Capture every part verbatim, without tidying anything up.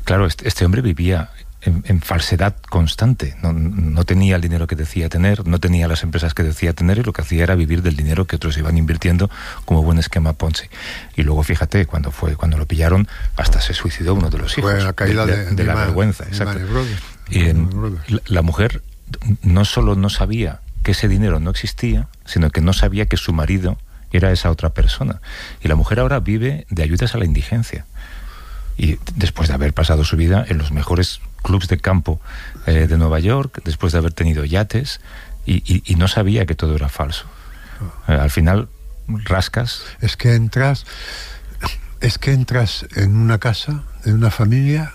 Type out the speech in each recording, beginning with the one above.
Claro, este, este hombre vivía en, en falsedad constante. No, no tenía el dinero que decía tener, no tenía las empresas que decía tener, y lo que hacía era vivir del dinero que otros iban invirtiendo como buen esquema Ponzi. Y luego, fíjate, cuando fue cuando lo pillaron, hasta se suicidó uno de los hijos. Fue la caída de, de, de, de la man, vergüenza. Exacto. Y en, la, la mujer no solo no sabía que ese dinero no existía, sino que no sabía que su marido era esa otra persona. Y la mujer ahora vive de ayudas a la indigencia. Y después de haber pasado su vida en los mejores clubs de campo eh, de Nueva York, después de haber tenido yates, y, y, y no sabía que todo era falso. Eh, al final, rascas... Es que entras... Es que entras en una casa, en una familia,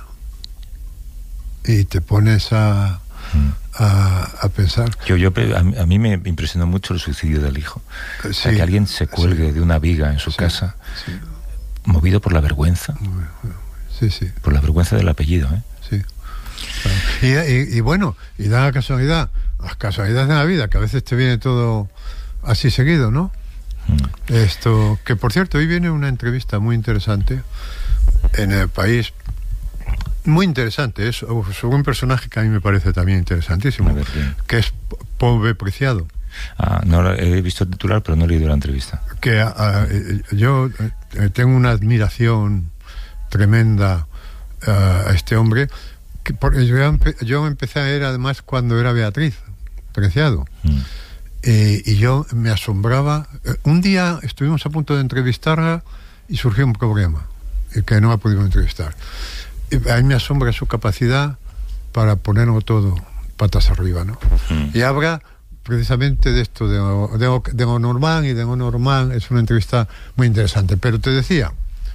y te pones a... A, a pensar. Yo, yo, a, a mí me impresionó mucho el suicidio del hijo. Sí, o sea, que alguien se cuelgue sí, de una viga en su sí, casa, sí. movido por la vergüenza. Sí, sí. Por la vergüenza del apellido, ¿eh? Sí. Y, y, y bueno, y da la casualidad, las casualidades de la vida, que a veces te viene todo así seguido, ¿no? Mm. Esto, que por cierto, hoy viene una entrevista muy interesante en El País. Muy interesante, es sobre un personaje que a mí me parece también interesantísimo, ver, que es Paul B. Preciado. Ah, no, he visto el titular, pero no he leído la entrevista. Que uh, yo uh, tengo una admiración tremenda uh, a este hombre, que por, yo, empe, yo empecé a ver además cuando era Beatriz Preciado. Mm. Eh, y yo me asombraba. Un día estuvimos a punto de entrevistarla y surgió un problema, que no la pudimos entrevistar. A mí me asombra su capacidad para ponerlo todo patas arriba, ¿no? Mm. Y habla precisamente de esto, de, de, de Lenormand y de Lenormand. Es una entrevista muy interesante. Pero te decía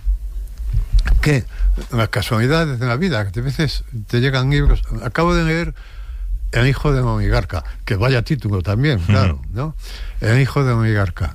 que las casualidades de la vida, que a veces te llegan libros. Acabo de leer El hijo de un oligarca, que vaya título también, claro, ¿no? El hijo de un oligarca.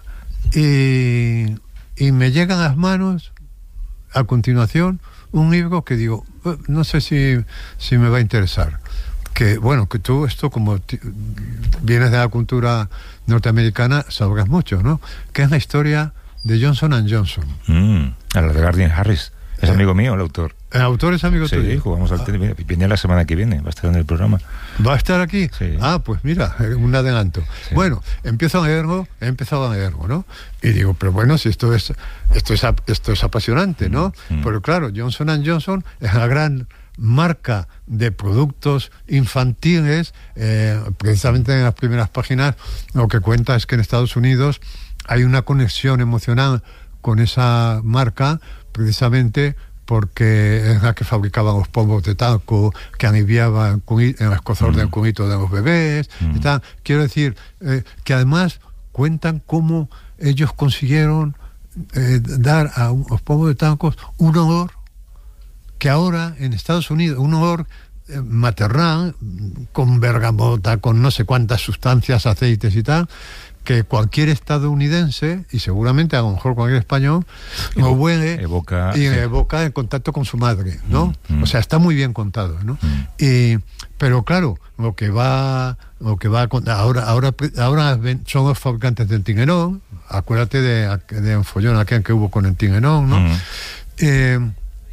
Y, y me llegan a las manos, a continuación, un libro que digo, no sé si, si me va a interesar. Que, bueno, que tú esto, como t- vienes de la cultura norteamericana, sabrás mucho, ¿no? Que es la historia de Johnson and Johnson. Mm, a la de Guardian Harris. Es eh, amigo mío, el autor. ¿El autor es amigo sí, tuyo? Sí, jugamos al tenis. Viene la semana que viene, va a estar en el programa. ¿Va a estar aquí? Sí. Ah, pues mira, un adelanto. Sí. Bueno, empiezo a leerlo, he empezado a leerlo, ¿no? Y digo, pero bueno, si esto es esto es, esto es apasionante, ¿no? Mm. Pero claro, Johnson and Johnson es la gran marca de productos infantiles. Eh, precisamente en las primeras páginas lo que cuenta es que en Estados Unidos hay una conexión emocional con esa marca, precisamente porque es la que fabricaban los polvos de talco que aliviaban en el escozor mm. del cunito de los bebés mm. y tal. Quiero decir eh, que además cuentan cómo ellos consiguieron eh, dar a un, los polvos de talco un olor que ahora en Estados Unidos, un olor eh, maternal, con bergamota, con no sé cuántas sustancias, aceites y tal, que cualquier estadounidense, y seguramente a lo mejor cualquier español, Evo- lo huele evoca, y sí. evoca el contacto con su madre, ¿no? Mm, mm. O sea, está muy bien contado, ¿no? Mm. Y, pero claro, lo que va, lo que va a contar, ahora, ahora, ahora son los fabricantes del Tigenón, acuérdate de, de un follón aquel que hubo con el Tigenón, ¿no? Mm. Eh,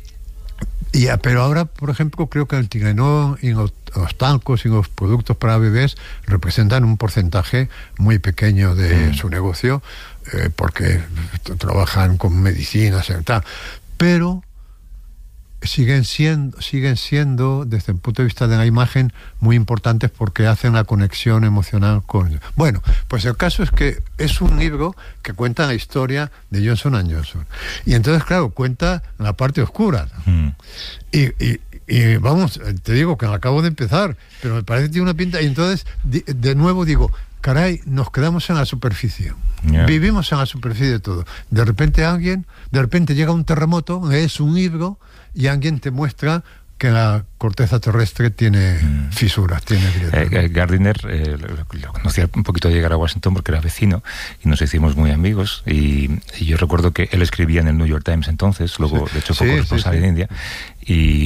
Y, pero ahora, por ejemplo, creo que el Tigenón y los, los talcos y los productos para bebés representan un porcentaje muy pequeño de mm. su negocio, eh, porque trabajan con medicinas y tal. Pero siguen siendo, siguen siendo, desde el punto de vista de la imagen, muy importantes porque hacen la conexión emocional con... Bueno, pues el caso es que es un libro que cuenta la historia de Johnson and Johnson. Y entonces, claro, cuenta la parte oscura. Mm. Y, y, y vamos, te digo que acabo de empezar, pero me parece que tiene una pinta... Y entonces, de, de nuevo digo, caray, nos quedamos en la superficie. Yeah. Vivimos en la superficie de todo. De repente alguien, de repente llega un terremoto, es un libro... y alguien te muestra que la corteza terrestre tiene mm. fisuras, tiene grietas. Eh, Gardiner eh, lo, lo conocía un poquito de llegar a Washington porque era vecino y nos hicimos muy amigos y, y yo recuerdo que él escribía en el New York Times entonces, luego sí. de hecho fue sí, corresponsal sí, sí. en India y,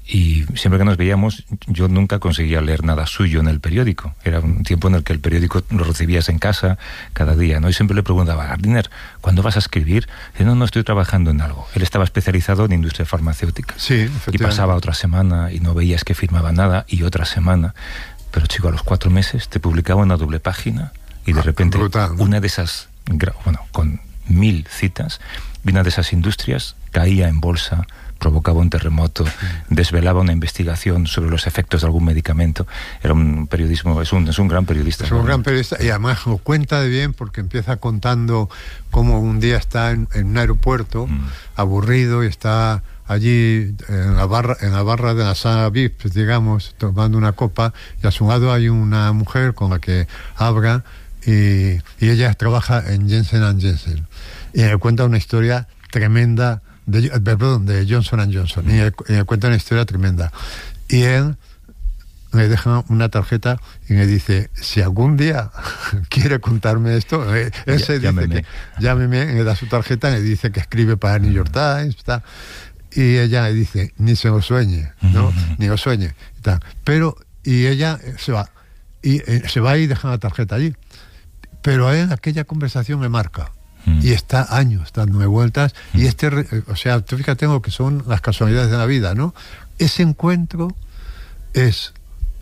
Y siempre que nos veíamos, yo nunca conseguía leer nada suyo en el periódico. Era un tiempo en el que el periódico lo recibías en casa cada día, ¿no? Y siempre le preguntaba, Gardiner, ¿cuándo vas a escribir? Y dice, no, no, estoy trabajando en algo. Él estaba especializado en industria farmacéutica. Sí, y pasaba otra semana y no veías que firmaba nada, y otra semana. Pero, chico, a los cuatro meses te publicaba una doble página y de ah, repente brutal, ¿no? Una de esas, bueno, con mil citas, y una de esas industrias caía en bolsa, provocaba un terremoto, desvelaba una investigación sobre los efectos de algún medicamento. Era un periodismo, es un, es un gran periodista. Es un gran periodista, y además lo cuenta de bien, porque empieza contando cómo un día está en, en un aeropuerto, mm. aburrido, y está allí en la barra, en la barra de la sala V I P, digamos, tomando una copa, y a su lado hay una mujer con la que habla, y, y ella trabaja en Jensen and Jensen. Y le cuenta una historia tremenda de, perdón, de Johnson and Johnson, y él, y él cuenta una historia tremenda, y él me deja una tarjeta y me dice, si algún día quiere contarme esto, él se dice llámeme. que llámeme, me da su tarjeta, me dice que escribe para el New York Times, está, y ella le dice, ni se lo sueñe, ¿no? Uh-huh. Ni lo sueñe, está. Pero, y ella se va, y eh, se va y deja la tarjeta allí, pero a él aquella conversación me marca. Y está años dándome vueltas, mm. y este, o sea, tú fíjate lo que son las casualidades de la vida, ¿no? Ese encuentro es,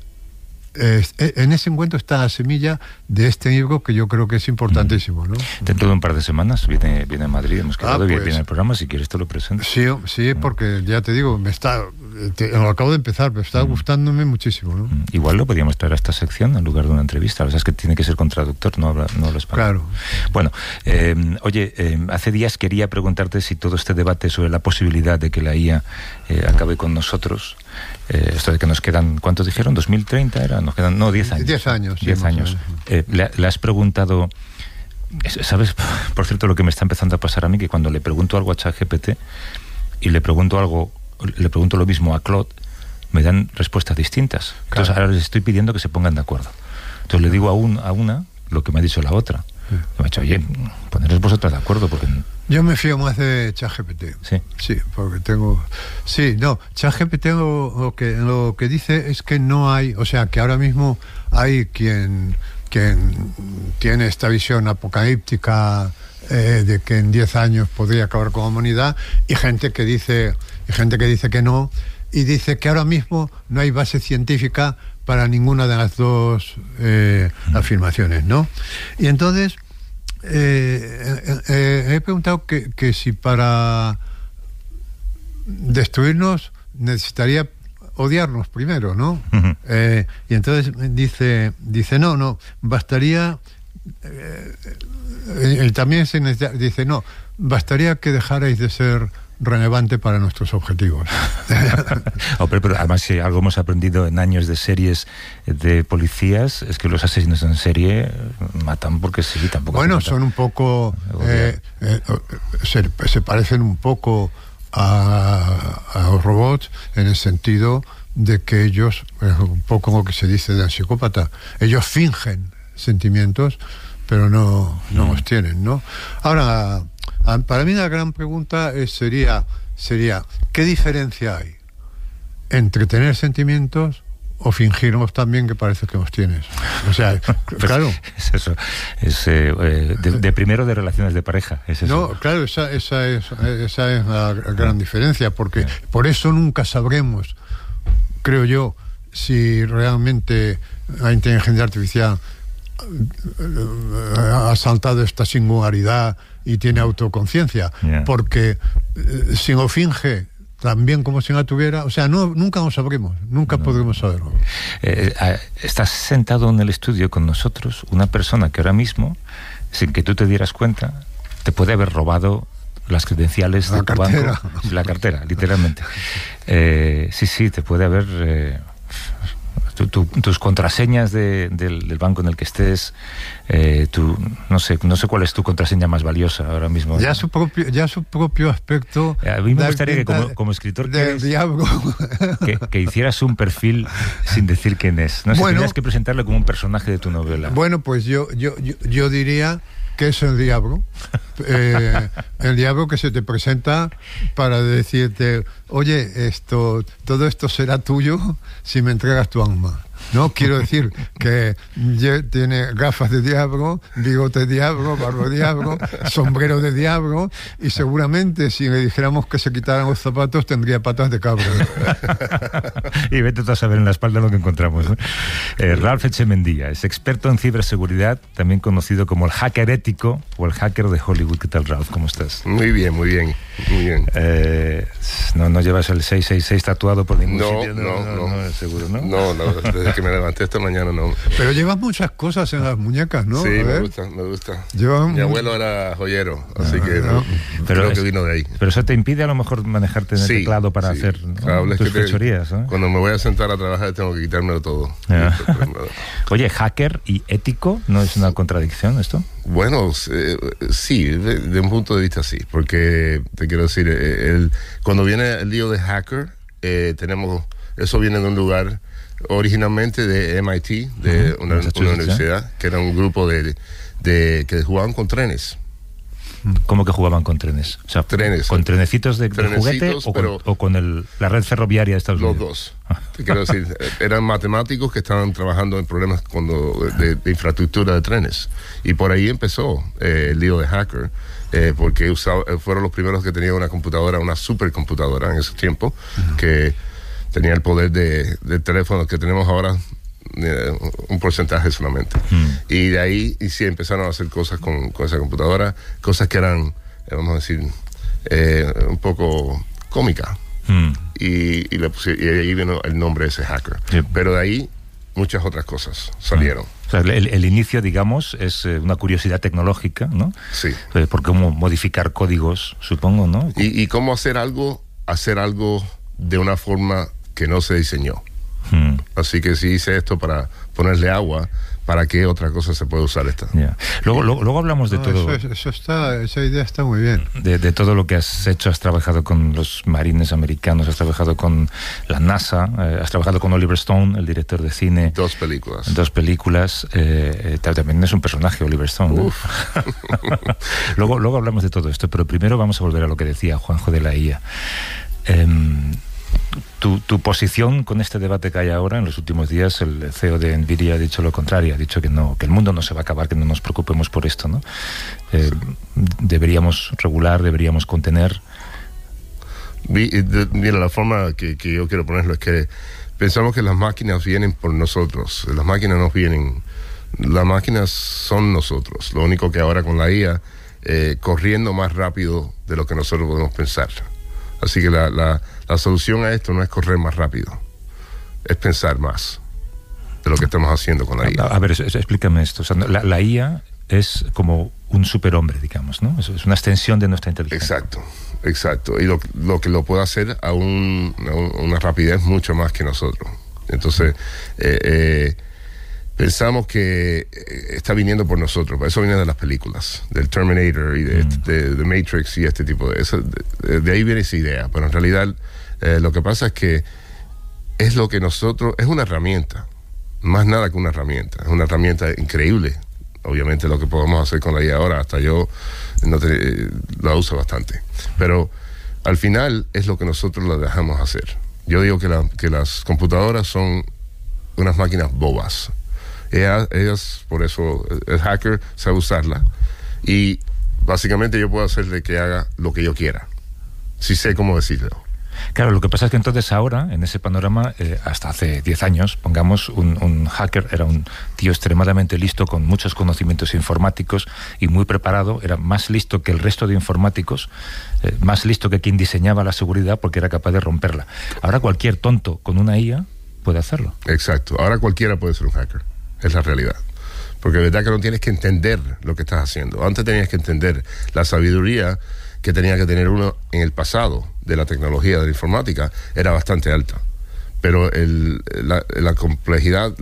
es en ese encuentro está la semilla de este libro, que yo creo que es importantísimo, ¿no? Dentro de un par de semanas viene, viene a Madrid, hemos quedado, ah, pues, viene el programa, si quieres te lo presento. Sí, sí, porque ya te digo, me está, te, lo acabo de empezar, pero está mm. gustándome muchísimo, ¿no? Igual lo podríamos traer a esta sección en lugar de una entrevista. La verdad es que tiene que ser con traductor, no habla, no habla español. Claro. Bueno, eh, oye, eh, hace días quería preguntarte si todo este debate sobre la posibilidad de que la I A eh, acabe con nosotros, eh, esto de que nos quedan, ¿cuántos dijeron? ¿dos mil treinta era? Nos quedan, no, diez años. diez años. diez años. Eh, le, le has preguntado, ¿sabes? Por cierto, lo que me está empezando a pasar a mí, que cuando le pregunto algo a ChatGPT y le pregunto algo, le pregunto lo mismo a Claude, me dan respuestas distintas. Entonces claro. ahora les estoy pidiendo que se pongan de acuerdo. Entonces le digo a, un, a una lo que me ha dicho la otra. Sí. Me ha dicho, oye, poneros vosotras de acuerdo, porque... Yo me fío más de ChatGPT. Sí. Sí, porque tengo... Sí, no, ChatGPT lo, lo, que, lo que dice es que no hay... O sea, que ahora mismo hay quien, quien tiene esta visión apocalíptica eh, de que en diez años podría acabar con la humanidad, y gente que dice, y gente que dice que no, y dice que ahora mismo no hay base científica para ninguna de las dos eh, afirmaciones, ¿no? Y entonces eh, eh, eh, he preguntado que, que si para destruirnos necesitaría odiarnos primero, ¿no? Uh-huh. Eh, y entonces dice, dice no, no, bastaría... Eh, eh, también se necesita, dice, no, bastaría que dejarais de ser relevante para nuestros objetivos. oh, pero, pero además, si algo hemos aprendido en años de series de policías, es que los asesinos en serie matan porque sí, tampoco. Bueno, son un poco eh, eh, se, se parecen un poco a, a los robots, en el sentido de que ellos, es un poco lo que se dice del psicópata, ellos fingen sentimientos, pero no, no mm. los tienen, ¿no? Ahora, para mí la gran pregunta es, sería, sería, ¿qué diferencia hay entre tener sentimientos o fingirnos también que parece que los tienes? O sea, pues claro. Es eso, es eh, de, de primero de relaciones de pareja. Es eso. No, claro, esa, esa, es, esa es la gran diferencia, porque por eso nunca sabremos, creo yo, si realmente la inteligencia artificial ha saltado esta singularidad y tiene autoconciencia, yeah. porque eh, si lo finge también como si no tuviera, o sea, no, nunca lo sabremos, nunca no. podremos saberlo. Eh, eh, estás sentado en el estudio con nosotros una persona que ahora mismo, sin que tú te dieras cuenta, te puede haber robado las credenciales la de tu cartera. banco, la cartera, literalmente. Eh, sí, sí, te puede haber... Eh, Tu, tu, tus contraseñas de, del, del banco en el que estés, eh, tu, no sé, no sé cuál es tu contraseña más valiosa ahora mismo. Ya su propio, ya su propio aspecto. A mí me gustaría que como, como escritor del que, diablo. que, que hicieras un perfil sin decir quién es. No sé, bueno, tendrías que presentarle como un personaje de tu novela. Bueno, pues yo, yo, yo, yo diría que es el diablo. Eh, el diablo que se te presenta para decirte, oye, esto, todo esto será tuyo si me entregas tu alma. No, quiero decir que tiene gafas de diablo, bigote de diablo, barba de diablo, sombrero de diablo, y seguramente si le dijéramos que se quitaran los zapatos tendría patas de cabra. Y vete tú a saber en la espalda lo que encontramos, ¿no? eh, Ralph Echemendia es experto en ciberseguridad, también conocido como el hacker ético o el hacker de Hollywood. ¿Qué tal, Ralph? ¿Cómo estás? Muy bien, muy bien, muy bien. Eh, no, no llevas el seis seis seis tatuado por ningún no, sitio. No, no, no, no, seguro, ¿no? No, no, desde que me levanté esta mañana no. Pero llevas muchas cosas en las muñecas, ¿no? Sí, me gusta, me gusta. Llevan... Mi abuelo era joyero, así no, que no. Pero creo es, que vino de ahí. Pero eso te impide a lo mejor manejarte en el sí, teclado para sí. hacer, ¿no? Claro, tus es que fechorías, te, ¿no? Cuando me voy a sentar a trabajar tengo que quitármelo todo. Yeah. Oye, hacker y ético, ¿no es una contradicción esto? Bueno, eh, sí, de, de un punto de vista sí, porque te quiero decir, el, cuando viene el lío de hacker, eh, tenemos, eso viene de un lugar originalmente de M I T, de uh-huh. una, una universidad, que era un grupo de, de que jugaban con trenes. ¿Cómo que jugaban con trenes? O sea, trenes. ¿Con trenecitos de, de juguete o con, o con el, la red ferroviaria de Estados Unidos? Los dos. Te quiero decir, eran matemáticos que estaban trabajando en problemas cuando, de, de infraestructura de trenes. Y por ahí empezó eh, el lío de hacker, eh, porque usaba, fueron los primeros que tenían una computadora, una supercomputadora en ese tiempo, uh-huh. que tenía el poder de, de teléfonos que tenemos ahora, eh, un porcentaje solamente. Mm. Y de ahí y sí empezaron a hacer cosas con, con esa computadora, cosas que eran, eh, vamos a decir, eh, un poco cómicas. Mm. Y, y, le puse, y ahí vino el nombre de ese hacker. Sí. Pero de ahí muchas otras cosas salieron. Mm. O sea, el, el inicio, digamos, es eh, una curiosidad tecnológica, ¿no? Sí. Eh, por cómo modificar códigos, supongo, ¿no? Y, y cómo hacer algo, hacer algo de una forma que no se diseñó. Hmm. Así que si hice esto para ponerle agua, ¿para qué otra cosa se puede usar esta? Yeah. Luego, luego, luego hablamos de no, todo. Eso, eso está, esa idea está muy bien. De, de todo lo que has hecho. Has trabajado con los marines americanos, has trabajado con la NASA, eh, has trabajado con Oliver Stone, el director de cine. Dos películas. Dos películas. Eh, eh, también es un personaje, Oliver Stone. ¿no? luego, luego hablamos de todo esto, pero primero vamos a volver a lo que decía Juanjo de la I A. Eh, Tu, tu posición con este debate que hay ahora, en los últimos días el C E O de Nvidia ha dicho lo contrario, ha dicho que no, que el mundo no se va a acabar, que no nos preocupemos por esto, ¿no? Eh, deberíamos regular, deberíamos contener. Mira, la forma que, que yo quiero ponerlo es que pensamos que las máquinas vienen por nosotros, las máquinas nos vienen, las máquinas son nosotros, lo único que ahora con la I A, eh, corriendo más rápido de lo que nosotros podemos pensar. Así que la, la, la solución a esto no es correr más rápido, es pensar más de lo que estamos haciendo con la I A. A, a ver, explícame esto. O sea, la, la I A es como un superhombre, digamos, ¿no? Es, es una extensión de nuestra inteligencia. Exacto, exacto. Y lo, lo que lo puede hacer a, un, a un, una rapidez mucho más que nosotros. Entonces, eh, eh, pensamos que está viniendo por nosotros. Eso viene de las películas, del Terminator y de, mm. de, de Matrix y este tipo de... Eso, de, de ahí viene esa idea. Pero en realidad eh, lo que pasa es que es lo que nosotros... Es una herramienta. Más nada que una herramienta. Es una herramienta increíble. Obviamente lo que podemos hacer con la I A ahora, hasta yo no te, eh, la uso bastante. Pero al final es lo que nosotros la dejamos hacer. Yo digo que, la, que las computadoras son unas máquinas bobas. Ellas, ellas, por eso el hacker sabe usarla y básicamente yo puedo hacerle que haga lo que yo quiera, si sé cómo decirlo. Claro, lo que pasa es que entonces ahora, en ese panorama, eh, hasta hace diez años, pongamos, un, un hacker era un tío extremadamente listo, con muchos conocimientos informáticos y muy preparado, era más listo que el resto de informáticos, eh, más listo que quien diseñaba la seguridad porque era capaz de romperla. Ahora cualquier tonto con una I A puede hacerlo. Exacto, ahora cualquiera puede ser un hacker. Es la realidad. Porque de verdad que no tienes que entender lo que estás haciendo. Antes tenías que entender la sabiduría que tenía que tener uno en el pasado de la tecnología, de la informática, era bastante alta. Pero el, la, la complejidad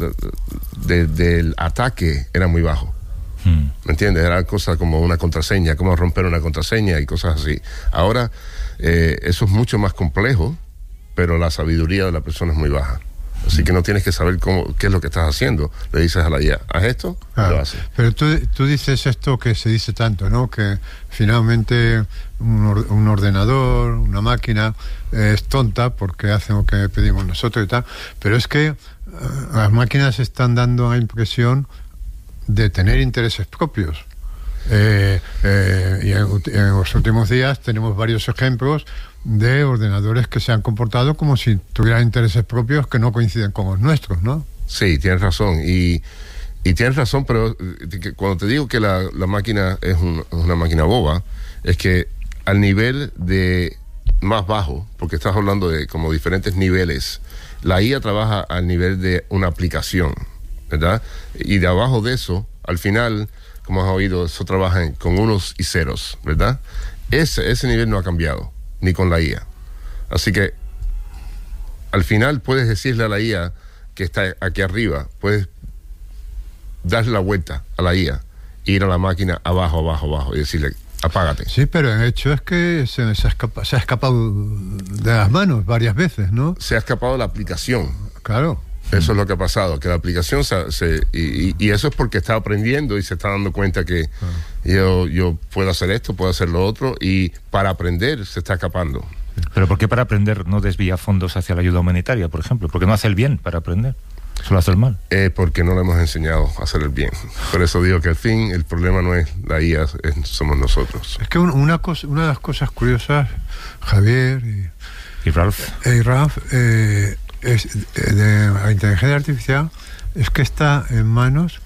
de, del ataque era muy bajo. Hmm. ¿Me entiendes? Era cosa como una contraseña, cómo romper una contraseña y cosas así. Ahora, eh, eso es mucho más complejo, pero la sabiduría de la persona es muy baja. Así que no tienes que saber cómo, qué es lo que estás haciendo. Le dices a la I A, haz esto, claro, lo hace. Pero tú, tú dices esto que se dice tanto, ¿no? Que finalmente un, or, un ordenador, una máquina, eh, es tonta porque hace lo que pedimos nosotros y tal. Pero es que uh, las máquinas están dando la impresión de tener intereses propios. Eh, eh, y en, en los últimos días tenemos varios ejemplos de ordenadores que se han comportado como si tuvieran intereses propios que no coinciden con los nuestros, ¿no? Sí, tienes razón. Y, y tienes razón, pero que cuando te digo que la, la máquina es un, una máquina boba, es que al nivel de más bajo, porque estás hablando de como diferentes niveles, la I A trabaja al nivel de una aplicación, ¿verdad? Y de abajo de eso, al final, como has oído, eso trabaja en, con unos y ceros, ¿verdad? Ese, ese nivel no ha cambiado, ni con la I A. Así que al final puedes decirle a la I A que está aquí arriba, puedes darle la vuelta a la I A, ir a la máquina abajo, abajo, abajo y decirle, apágate. Sí, pero el hecho es que se, se, ha escapa, se ha escapado de las manos varias veces, ¿no? Se ha escapado de la aplicación. Claro. Eso es lo que ha pasado, que la aplicación se, se y, y eso es porque está aprendiendo y se está dando cuenta que ah. yo, yo puedo hacer esto, puedo hacer lo otro, y para aprender se está escapando. ¿Pero por qué para aprender no desvía fondos hacia la ayuda humanitaria, por ejemplo? ¿Por qué no hace el bien para aprender? Solo hace el mal. Eh, porque no le hemos enseñado a hacer el bien. Por eso digo que al fin el problema no es la I A, es, somos nosotros. Es que una, cosa, una de las cosas curiosas, Javier y, y Ralph, y Ralph eh, es, de la inteligencia artificial, es que está en manos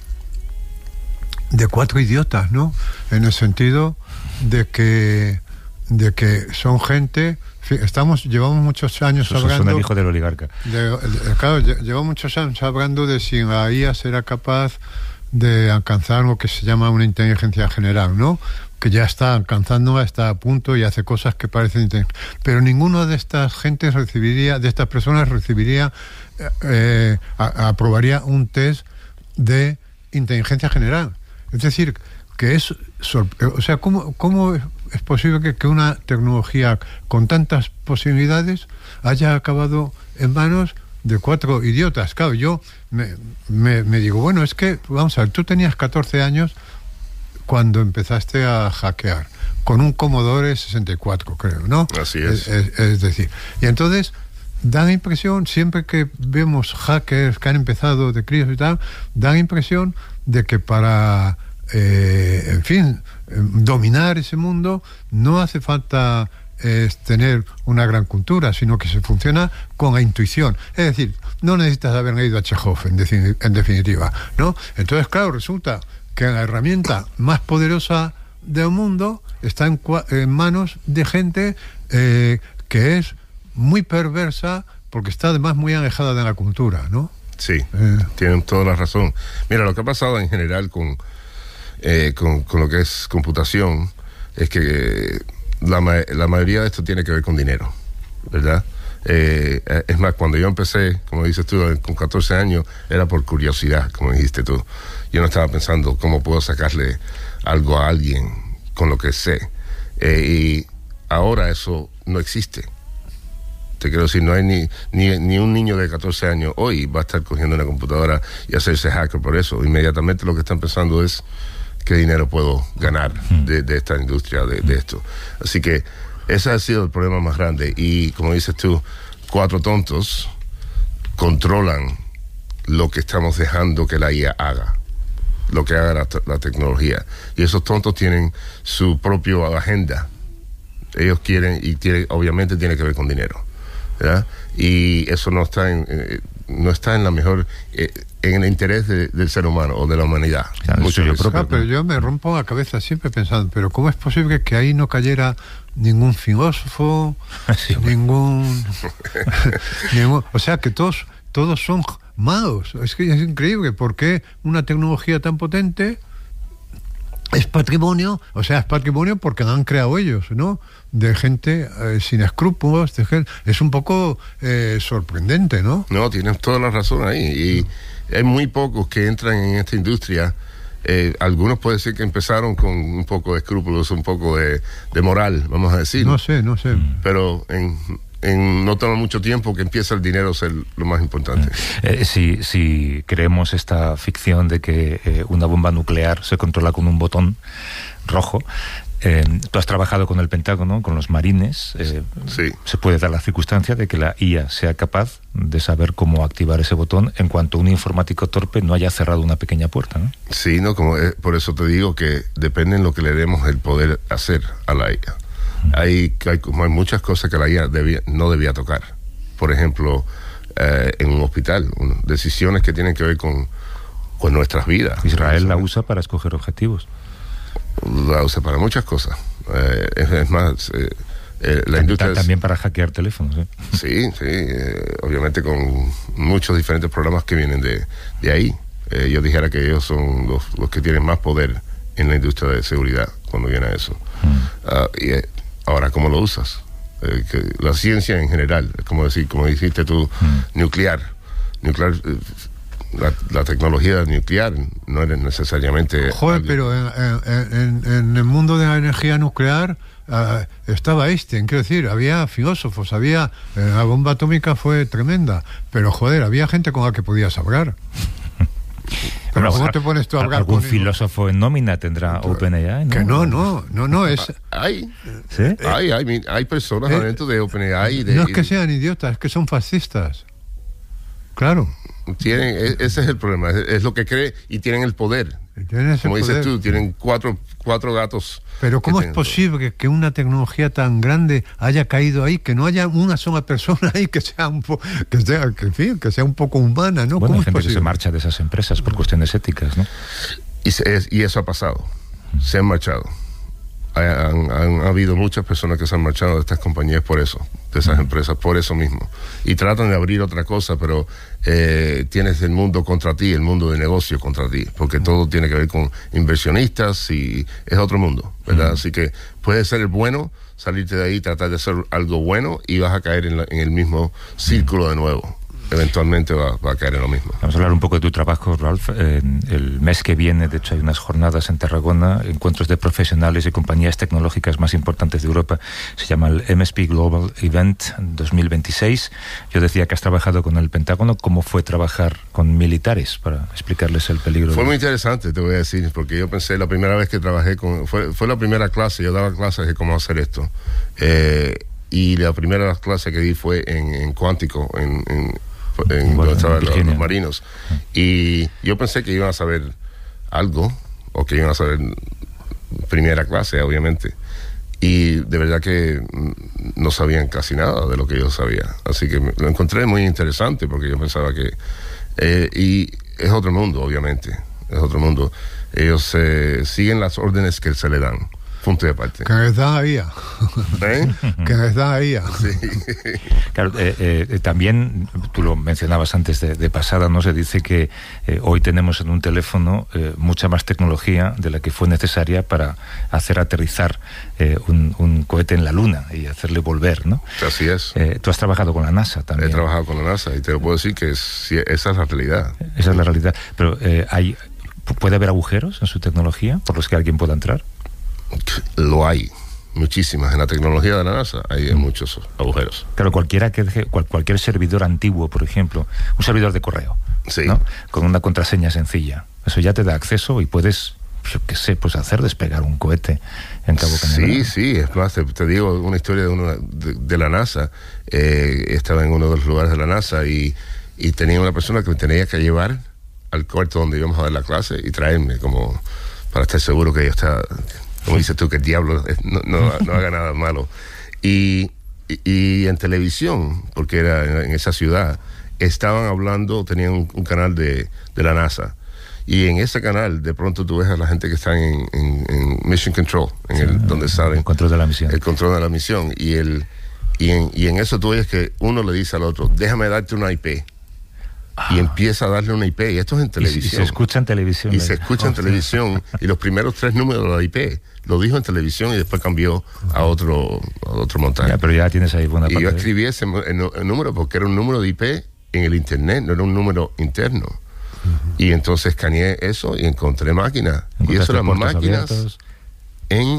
de cuatro idiotas, ¿no? En el sentido de que de que son gente, estamos llevamos muchos años Eso, hablando, son el hijo del oligarca. De, de, claro, llevamos muchos años hablando de si la I A será capaz de alcanzar lo que se llama una inteligencia general, ¿no? Que ya está alcanzando, está a punto y hace cosas que parecen inteligentes. Pero ninguno de estas gentes recibiría, de estas personas recibiría, eh, a, aprobaría un test de inteligencia general. Es decir, que es, o sea, ¿cómo, cómo es posible que, que una tecnología con tantas posibilidades haya acabado en manos de cuatro idiotas? Claro, yo me, me, me digo, bueno, es que, vamos a ver, tú tenías catorce años cuando empezaste a hackear, con un Commodore sesenta y cuatro, creo, ¿no? Así es. Es, es, es decir, y entonces da la impresión, siempre que vemos hackers que han empezado de críos y tal, da la impresión de que para, eh, en fin, eh, dominar ese mundo no hace falta eh, tener una gran cultura, sino que se funciona con la intuición. Es decir, no necesitas haber leído a Chekhov, en, de, en definitiva, ¿no? Entonces, claro, resulta que la herramienta más poderosa del mundo está en, en manos de gente eh, que es muy perversa, porque está además muy alejada de la cultura, ¿no? Sí, eh. tienen toda la razón. Mira, lo que ha pasado en general con, eh, con, con lo que es computación es que la, la mayoría de esto tiene que ver con dinero, ¿verdad? Eh, es más, cuando yo empecé, como dices tú, con catorce años, era por curiosidad, como dijiste tú. Yo no estaba pensando cómo puedo sacarle algo a alguien con lo que sé. Eh, y ahora eso no existe. Te quiero decir, no hay ni, ni, ni un niño de catorce años hoy va a estar cogiendo una computadora y hacerse hacker por eso. Inmediatamente lo que están pensando es qué dinero puedo ganar de, de esta industria, de, de esto. Así que ese ha sido el problema más grande. Y como dices tú, cuatro tontos controlan lo que estamos dejando que la I A haga, lo que haga la, la tecnología. Y esos tontos tienen su propia agenda. Ellos quieren, y tiene, obviamente tiene que ver con dinero, ¿verdad? Y eso no está en, eh, no está en la mejor, eh, en el interés de, del ser humano o de la humanidad. Mucho yo propio, ah, pero yo me rompo la cabeza siempre pensando, pero ¿cómo es posible que ahí no cayera ningún filósofo, sí, ningún, ningún, o sea, que todos, todos son malos? Es que es increíble, ¿por qué una tecnología tan potente es patrimonio? O sea, es patrimonio porque la han creado ellos, ¿no? De gente eh, sin escrúpulos, de gente, es un poco eh, sorprendente, ¿no? No, tienes toda la razón ahí. Y hay muy pocos que entran en esta industria. Eh, algunos puede ser que empezaron con un poco de escrúpulos, un poco de, de moral, vamos a decir. No sé, no sé. Pero en, en no toma mucho tiempo que empieza el dinero a ser lo más importante. Eh, si, si creemos esta ficción de que eh, una bomba nuclear se controla con un botón rojo, eh, tú has trabajado con el Pentágono, con los marines, eh, sí. Se puede dar la circunstancia de que la I A sea capaz de saber cómo activar ese botón en cuanto un informático torpe no haya cerrado una pequeña puerta, ¿no? Sí, no, como es, por eso te digo que depende en lo que le demos el poder hacer a la I A. Hay, hay, como hay muchas cosas que la I A debía, no debía tocar. Por ejemplo, eh, en un hospital, un, decisiones que tienen que ver con, con nuestras vidas. Israel la usa para escoger objetivos. La usa para muchas cosas. Eh, es, es más, eh, eh, la industria... También para hackear teléfonos, ¿eh? Sí, sí, eh, obviamente con muchos diferentes programas que vienen de, de ahí. Eh, yo dijera que ellos son los, los que tienen más poder en la industria de seguridad cuando viene a eso. Mm. Uh, y eh, ahora, ¿cómo lo usas? Eh, que la ciencia en general, como decir, como dijiste tú, mm. nuclear. Nuclear, eh, la, la tecnología nuclear no es necesariamente... Joder, algo... pero en, en, en, en el mundo de la energía nuclear uh, estaba Einstein, quiero decir, había filósofos, había... Eh, la bomba atómica fue tremenda, pero joder, había gente con la que podías hablar. Pero bueno, ¿cómo te pones tú a hablar algún con filósofo en nómina tendrá OpenAI, ¿no? Que no, no, no, no es... Hay, ¿sí? hay, hay, hay personas eh, adentro de OpenAI. De, no es que sean idiotas, es que son fascistas. Claro. Tienen, ese es el problema, es, es lo que cree y tienen el poder. Tienen Como poder. dices tú, tienen cuatro, cuatro gatos. Pero ¿cómo es posible que una tecnología tan grande haya caído ahí, que no haya una sola persona ahí que sea un poco, que sea, que, en fin, que sea un poco humana, ¿no? Bueno, ¿Cómo hay es gente posible? que se marcha de esas empresas por cuestiones éticas, ¿no? Y, se, y eso ha pasado. Se han marchado. Han, han habido muchas personas que se han marchado de estas compañías por eso, de esas empresas, por eso mismo. Y tratan de abrir otra cosa, pero eh, tienes el mundo contra ti, el mundo de negocio contra ti, porque todo tiene que ver con inversionistas y es otro mundo, ¿verdad? Uh-huh. Así que puede ser el bueno, salirte de ahí, tratar de hacer algo bueno y vas a caer en, la, en el mismo círculo de nuevo. Eventualmente va, va a caer en lo mismo. Vamos a hablar un poco de tu trabajo, Ralph. Eh, el mes que viene, de hecho, hay unas jornadas en Tarragona, encuentros de profesionales y compañías tecnológicas más importantes de Europa. Se llama el M S P Global Event dos mil veintiséis. Yo decía que has trabajado con el Pentágono. ¿Cómo fue trabajar con militares para explicarles el peligro? Fue de... muy interesante, te voy a decir, porque yo pensé, la primera vez que trabajé con... Fue, fue la primera clase, yo daba clases de cómo hacer esto. Eh, y la primera clase que di fue en, en Cuántico, en... en en bueno, donde estaban los, los marinos, y yo pensé que iban a saber algo, o que iban a saber primera clase, obviamente, y de verdad que no sabían casi nada de lo que yo sabía, así que me, lo encontré muy interesante, porque yo pensaba que eh, y es otro mundo, obviamente, es otro mundo. Ellos eh, siguen las órdenes que se le dan, punto de aparte. Que les dan a I A. ¿Eh? Que les dan a I A. Sí. Claro, eh, eh, también, tú lo mencionabas antes de, de pasada, ¿no? Se dice que eh, hoy tenemos en un teléfono eh, mucha más tecnología de la que fue necesaria para hacer aterrizar eh, un, un cohete en la Luna y hacerle volver, ¿no? Así es. Eh, tú has trabajado con la NASA también. He trabajado con la NASA y te lo puedo decir que es, esa es la realidad. Esa es la realidad. Pero eh, hay, ¿puede haber agujeros en su tecnología por los que alguien pueda entrar? Lo hay, muchísimas. En la tecnología de la NASA hay mm. muchos agujeros. Claro, cualquiera que deje, cual, cualquier servidor antiguo, por ejemplo, un servidor de correo, sí, ¿no? Con una contraseña sencilla, eso ya te da acceso y puedes, yo qué sé, pues hacer despegar un cohete en Cabo Cañaveral. Sí, sí, es más, te, te digo una historia de, uno, de, de la NASA. Eh, estaba en uno de los lugares de la NASA y, y tenía una persona que me tenía que llevar al cuarto donde íbamos a dar la clase y traerme como para estar seguro que yo estaba... Como dices tú, que el diablo no, no, no haga nada malo. Y, y, y en televisión, porque era en, en esa ciudad, estaban hablando, tenían un, un canal de, de la NASA. Y en ese canal, de pronto tú ves a la gente que está en, en, en Mission Control, en el, sí, donde saben. El control de la misión. El control de la misión. Y, el, y, en, y en eso tú ves que uno le dice al otro, déjame darte una I P. Y empieza a darle una I P, y esto es en televisión. Y, y se escucha en televisión. Y se escucha en televisión, y los primeros tres números de la I P lo dijo en televisión y después cambió a otro, a otro montaje. Ya, pero ya tienes ahí buena y parte. Y yo escribí ese el, el número porque era un número de I P en el internet, no era un número interno. Uh-huh. Y entonces escaneé eso y encontré máquinas. Y eso eran máquinas abiertos. en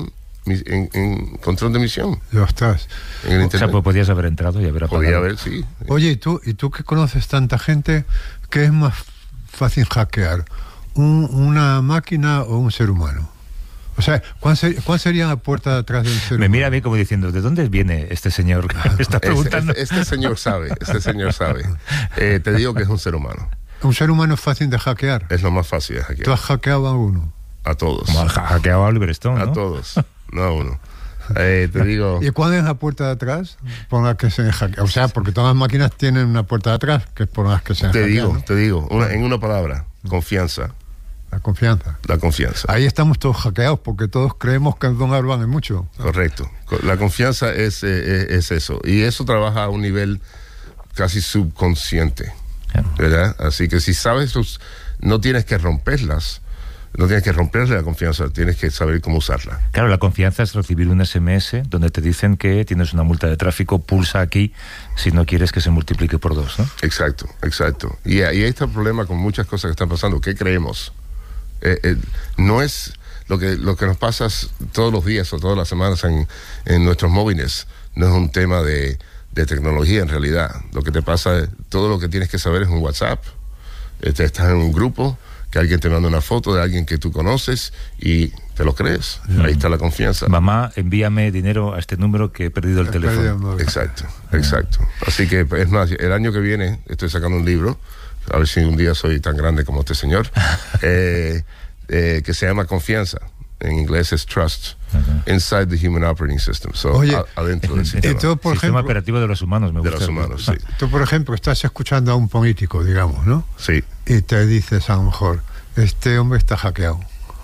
en, en control de misión. Ya estás. En el O internet. sea, pues podías haber entrado y haber apagado. Podía haber, sí. Oye, ¿y tú, ¿y tú que conoces tanta gente, qué es más fácil hackear? ¿Un, ¿Una máquina o un ser humano? O sea, ¿cuál, ser, ¿cuál sería la puerta de atrás del ser Me humano? mira a mí como diciendo, ¿de dónde viene este señor que me está preguntando? Este, este, este señor sabe, este señor sabe. Eh, te digo que es un ser humano. ¿Un ser humano es fácil de hackear? Es lo más fácil de hackear. ¿Tú has hackeado a uno? A todos. Como ha hackeado a Oliver Stone, ¿no? A todos. No a uno. Eh, te digo... ¿Y cuál es la puerta de atrás por la que se hackea? O sea, porque todas las máquinas tienen una puerta de atrás que es por las que se Te hackean, digo, ¿no? te digo, una, en una palabra, confianza. La confianza. La confianza. Ahí estamos todos hackeados porque todos creemos que el Don Arban es mucho. Correcto. La confianza es, eh, es eso. Y eso trabaja a un nivel casi subconsciente. ¿Verdad? Así que si sabes, tus, no tienes que romperlas. No tienes que romperle la confianza, tienes que saber cómo usarla. Claro, la confianza es recibir un ese eme ese donde te dicen que tienes una multa de tráfico, pulsa aquí si no quieres que se multiplique por dos, ¿no? Exacto, exacto. Y, y ahí está el problema con muchas cosas que están pasando. ¿Qué creemos? Eh, eh, no es lo que, lo que nos pasa todos los días o todas las semanas en, en nuestros móviles. No es un tema de, de tecnología en realidad. Lo que te pasa, todo lo que tienes que saber es un WhatsApp. Este, estás en un grupo, que alguien te manda una foto de alguien que tú conoces y te lo crees. Mm. Ahí está la confianza. Mamá, envíame dinero a este número que he perdido el he teléfono. Perdido el exacto, exacto. Así que, es más, el año que viene estoy sacando un libro, a ver si un día soy tan grande como este señor, eh, eh, que se llama Confianza. En inglés es Trust. Uh-huh. Inside the Human Operating System. So, Oye, a, adentro del sistema. Tú, por sistema ejemplo, operativo de los humanos, me de gusta. los humanos, sí. Tú, por ejemplo, estás escuchando a un político, digamos, ¿no? Sí. Y te dices a lo mejor, este hombre está hackeado.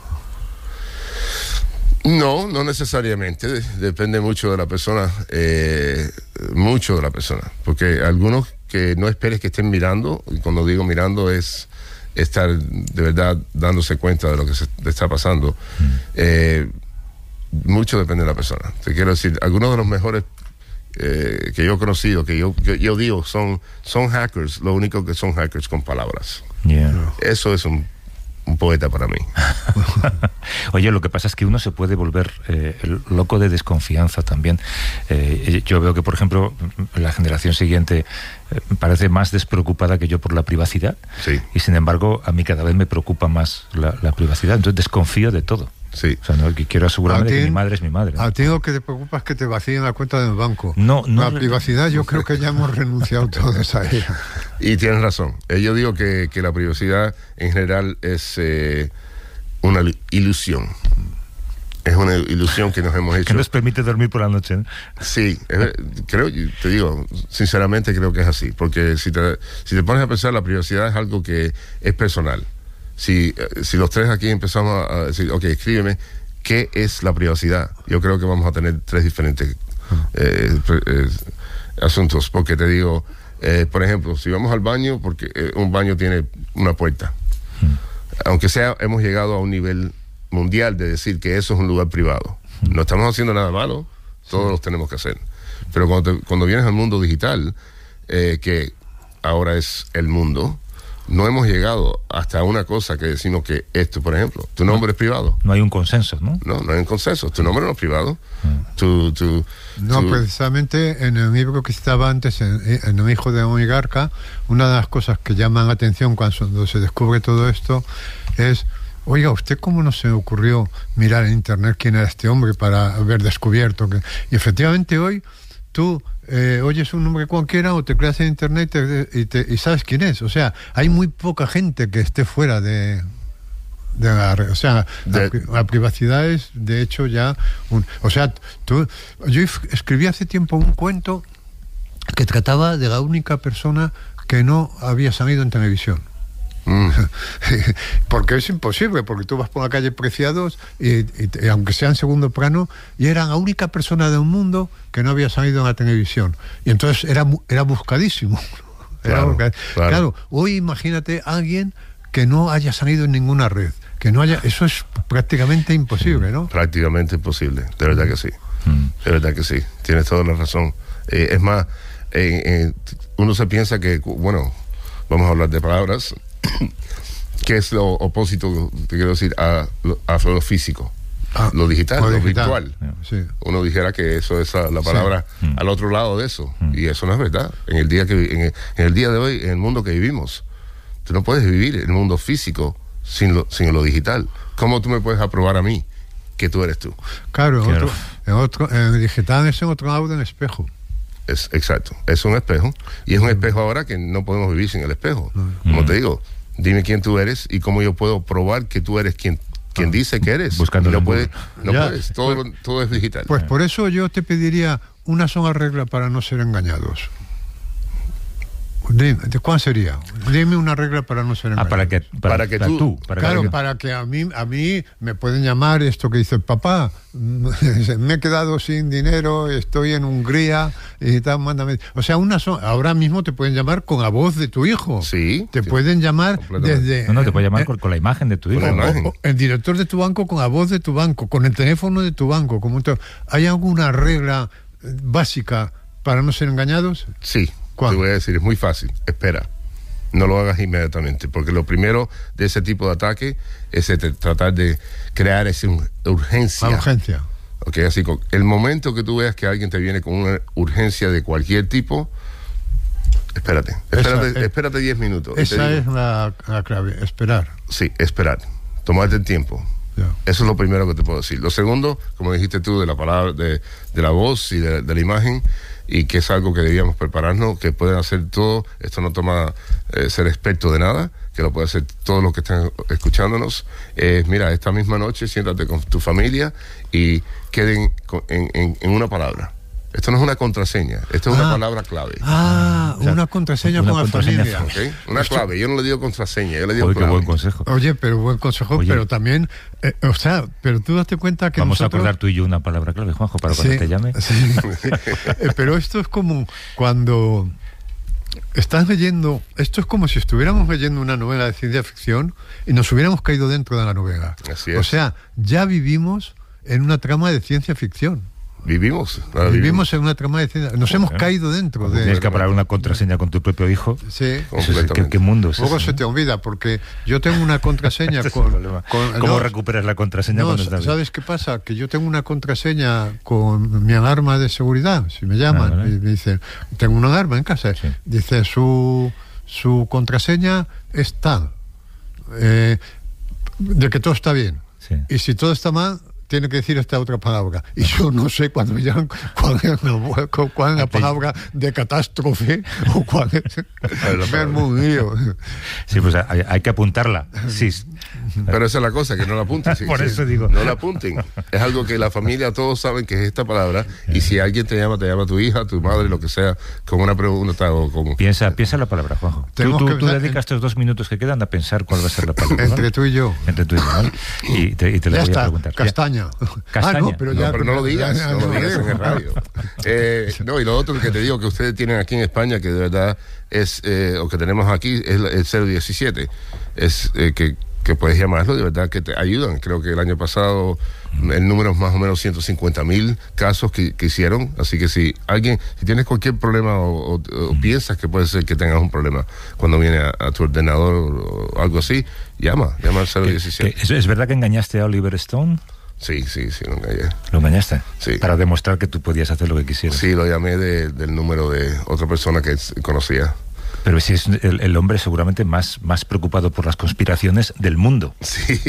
No, no necesariamente. Depende mucho de la persona, eh, mucho de la persona. Porque algunos que no esperes que estén mirando, y cuando digo mirando es estar de verdad dándose cuenta de lo que se está pasando. Mm. Eh, mucho depende de la persona. Te quiero decir, algunos de los mejores eh, que yo he conocido, que yo, que yo digo, son, son hackers, lo único que son hackers con palabras. Yeah. Eso es un un poeta para mí. Oye, lo que pasa es que uno se puede volver eh, loco de desconfianza también. Eh, yo veo que, por ejemplo, la generación siguiente eh, parece más despreocupada que yo por la privacidad. Sí. Y sin embargo, a mí cada vez me preocupa más la, la privacidad. Entonces desconfío de todo. Sí. O sea, no, que quiero asegurarme de que mi madre es mi madre. ¿no? A ti lo que te preocupa es que te vacíen la cuenta del banco. No, no. La privacidad, yo creo que ya hemos renunciado todos a ella. Y tienes razón. Eh, yo digo que, que la privacidad en general es eh, una ilusión. Es una ilusión que nos hemos hecho. Que nos permite dormir por la noche, ¿no? Sí, es, creo, te digo, sinceramente creo que es así. Porque si te, si te pones a pensar, la privacidad es algo que es personal. Si, si los tres aquí empezamos a decir, ok, escríbeme, ¿qué es la privacidad? Yo creo que vamos a tener tres diferentes eh, eh, asuntos. Porque te digo, eh, por ejemplo, si vamos al baño, porque eh, un baño tiene una puerta. Hmm. Aunque sea, hemos llegado a un nivel mundial de decir que eso es un lugar privado. Hmm. No estamos haciendo nada malo, todos sí. los tenemos que hacer. Pero cuando, te, cuando vienes al mundo digital, eh, que ahora es el mundo, no hemos llegado hasta una cosa que decimos que esto, por ejemplo, tu nombre no, es privado. No hay un consenso, ¿no? No, no hay un consenso. Tu nombre no es privado. Mm. Tu, tu, no, tu... precisamente en el libro que estaba antes, en, en El hijo de un oligarca, una de las cosas que llaman la atención cuando se descubre todo esto es, oiga, ¿usted cómo no se le ocurrió mirar en internet quién era este hombre para haber descubierto que... Y efectivamente hoy tú... Eh, oyes un nombre cualquiera o te creas en internet y, te, y sabes quién es. O sea, hay muy poca gente que esté fuera de, de la... O sea, de, la, la privacidad es, de hecho, ya... Un, o sea, tú, yo escribí hace tiempo un cuento que trataba de la única persona que no había salido en televisión. Mm. Porque es imposible, porque tú vas por la calle Preciados y, y, y aunque sea en segundo plano, y era la única persona del mundo que no había salido en la televisión, y entonces era, era buscadísimo. Era claro, buscadísimo. Claro. Claro, hoy imagínate a alguien que no haya salido en ninguna red, que no haya, eso es prácticamente imposible, ¿no? Prácticamente imposible, de verdad que sí, mm. de verdad que sí, tienes toda la razón. Eh, es más, eh, eh, uno se piensa que, bueno, vamos a hablar de palabras, que es lo opósito, te quiero decir, a, a lo físico. ah, lo digital, lo, lo digital. virtual. Sí. Uno dijera que eso es la palabra sí. al otro lado de eso, mm. y eso no es verdad. En el día que en el, en el día de hoy, en el mundo que vivimos, tú no puedes vivir en el mundo físico sin lo, sin lo digital. ¿Cómo tú me puedes aprobar a mí que tú eres tú? Claro, en otro, en otro, en el digital es en otro lado en espejo. Es, exacto, es un espejo, y es un espejo ahora que no podemos vivir sin el espejo. Como te digo, dime quién tú eres y cómo yo puedo probar que tú eres quien, quien dice que eres. Buscando no puedes, no puedes, todo, pues, todo es digital. Pues por eso yo te pediría una sola regla para no ser engañados. Dime, ¿cuál sería? Dime una regla para no ser engañados. Ah, para que, para, para que tú, tú para claro, que... para que a mí, a mí me pueden llamar esto que dice el papá, me he quedado sin dinero, estoy en Hungría y tal, mándame. O sea, una so ahora mismo te pueden llamar con la voz de tu hijo. Sí. Te sí, pueden llamar desde... No, no, te puede llamar eh, con, con la imagen de tu hijo. O, o, el director de tu banco con la voz de tu banco, con el teléfono de tu banco. Como ¿Hay alguna regla básica para no ser engañados? Sí. ¿Cuál? Te voy a decir, es muy fácil, espera, no lo hagas inmediatamente, porque lo primero de ese tipo de ataque es tratar de crear esa urgencia. La urgencia. Okay, así que el momento que tú veas que alguien te viene con una urgencia de cualquier tipo, espérate, espérate, esa, espérate diez minutos. Esa es la, la clave, esperar. Sí, esperar, tomarte el tiempo. Yeah. Eso es lo primero que te puedo decir. Lo segundo, como dijiste tú, de la palabra, de, de la voz y de, de la imagen, y que es algo que debíamos prepararnos, que pueden hacer todo, esto no toma eh, ser experto de nada, que lo puede hacer todos los que están escuchándonos. Eh, mira, esta misma noche siéntate con tu familia y queden con, en, en, en una palabra. Esto no es una contraseña, esto es ah, una palabra clave. Ah, o sea, una contraseña una con contraseña la familia. ¿Okay? Una esto... clave, yo no le digo contraseña, yo le digo Oye, clave. Qué buen consejo. Oye, pero buen consejo, Oye. pero también, eh, o sea, pero tú date cuenta que Vamos nosotros... a acordar tú y yo una palabra clave, Juanjo, para cuando sí, te llame. Sí. eh, pero esto es como cuando estás leyendo, esto es como si estuviéramos leyendo una novela de ciencia ficción y nos hubiéramos caído dentro de la novela. Así es. O sea, ya vivimos en una trama de ciencia ficción. Vivimos, vivimos. Vivimos en una trama de ciencia. Nos hemos caído dentro de... Tienes que parar una contraseña con tu propio hijo. Sí. ¿Qué, qué mundo es Luego ese, se ¿no? te olvida, porque yo tengo una contraseña este con, con... ¿Cómo no, recuperas la contraseña no, cuando estás bien? ¿Sabes qué pasa? Que yo tengo una contraseña con mi alarma de seguridad. Si me llaman, ah, ¿vale? y me dicen, tengo una alarma en casa. Sí. Dice, su, su contraseña es tal. Eh, de que todo está bien. Sí. Y si todo está mal, tiene que decir esta otra palabra. Y yo no sé cuando me llaman cuál es la, cuál es la palabra de catástrofe o cuál es. Me armo un lío. Sí, pues hay, hay que apuntarla. Sí. Pero esa es la cosa, que no la apunten. Sí, Por sí, eso digo. No la apunten. Es algo que la familia, todos saben que es esta palabra. Y si alguien te llama, te llama tu hija, tu madre, lo que sea, con una pregunta o con... Piensa, piensa la palabra, Juanjo. Tú, tú, tú dedicas en... estos dos minutos que quedan a pensar cuál va a ser la palabra. Entre ¿vale? tú y yo. Entre tú y yo, ¿vale? Y te, y te la voy está. a preguntar. Castaña. Castaña. Ah, no, pero, ya, no, pero no lo digas, ya, ya, no, no lo digas en el radio. Eh, no, y lo otro que te digo que ustedes tienen aquí en España, que de verdad es, eh, o que tenemos aquí, es el cero diecisiete. Es eh, que, que puedes llamarlo, de verdad que te ayudan. Creo que el año pasado el número es más o menos ciento cincuenta mil casos que, que hicieron. Así que si alguien, si tienes cualquier problema o, o, o piensas que puede ser que tengas un problema cuando viene a, a tu ordenador o, o algo así, llama, llama al cero diecisiete. ¿Es, ¿Es verdad que engañaste a Oliver Stone? Sí, sí, sí, lo engañé. ¿Lo engañaste? Sí. Para demostrar que tú podías hacer lo que quisieras. Sí, lo llamé de, del número de otra persona que conocía. Pero sí es el, el hombre seguramente más, más preocupado por las conspiraciones del mundo. Sí,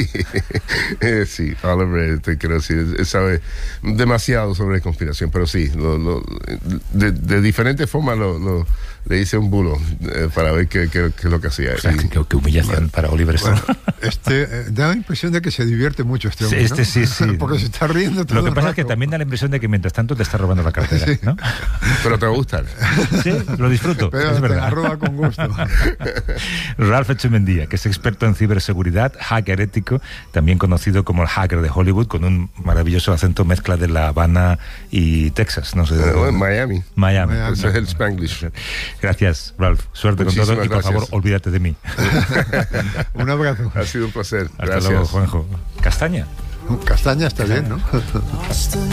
eh, sí, Oliver, te quiero decir, él sabe demasiado sobre conspiración, pero sí, lo, lo, de, de diferentes formas lo, lo, le hice un bulo eh, para ver qué, qué, qué es lo que hacía. O sea, y, qué, qué humillación bueno, para Oliver Stone. Bueno, este, eh, da la impresión de que se divierte mucho este hombre, Este ¿no? sí, sí. Porque se está riendo todo Lo que el pasa rato. es que también da la impresión de que mientras tanto te está robando la cartera, sí. ¿no? Pero te va a gustar. Sí, lo disfruto. Pero es te verdad. la roba con gusto. Ralph Echemendia, que es experto en ciberseguridad, hacker ético, también conocido como el hacker de Hollywood, con un maravilloso acento mezcla de La Habana y Texas, no sé. Uh, bueno, Miami. Miami. Miami. Eso es el Spanglish. Gracias, Ralph. Suerte Muchísimas con todo y por gracias. favor, olvídate de mí. Un abrazo. Ha sido un placer. Hasta Gracias. luego, Juanjo. Castaña. Castaña está bien, ¿no?